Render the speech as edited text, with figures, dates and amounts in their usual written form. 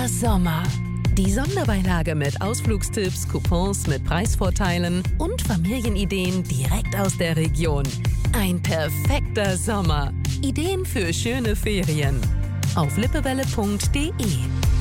perfekter Sommer. Die Sonderbeilage mit Ausflugstipps, Coupons mit Preisvorteilen und Familienideen direkt aus der Region. Ein perfekter Sommer. Ideen für schöne Ferien. Auf lippewelle.de